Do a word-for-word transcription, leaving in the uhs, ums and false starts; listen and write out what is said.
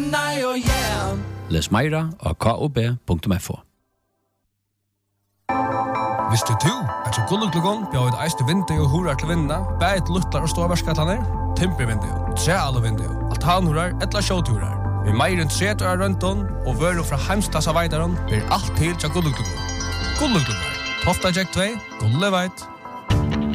nei og yeah. Les meira av k o b punktum f o. Visste du at så gulluglugon bjør et eiste vindu og horar til vinna, bæt luttlar og ståverskatlaner, timpervindu, trealvindu, altanhorar, etla sjåturar. Vi meir enn tretur av rønton og vøru fra heimstassa veidaron blir alt til til gulluglugon. Gulluglugon, Tofta Jack två, Gulleveit.